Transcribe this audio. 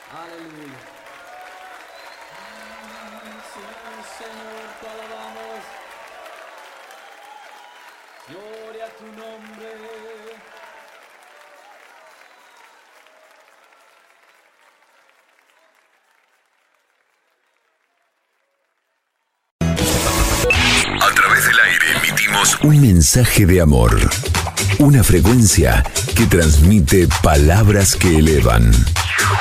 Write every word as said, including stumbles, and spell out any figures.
Aleluya. Sí, Señor, te alabamos. Gloria a tu nombre. A través del aire emitimos un mensaje de amor. Una frecuencia que transmite palabras que elevan.